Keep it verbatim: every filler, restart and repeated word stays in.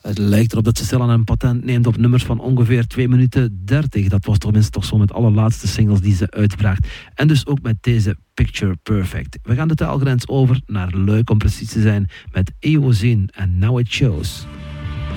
het lijkt erop dat ze stilaan een patent neemt op nummers van ongeveer twee minuten dertig. Dat was tenminste toch zo met alle laatste singles die ze uitbracht. En dus ook met deze Picture Perfect. We gaan de taalgrens over naar Luik om precies te zijn met Eozine en Now It Shows.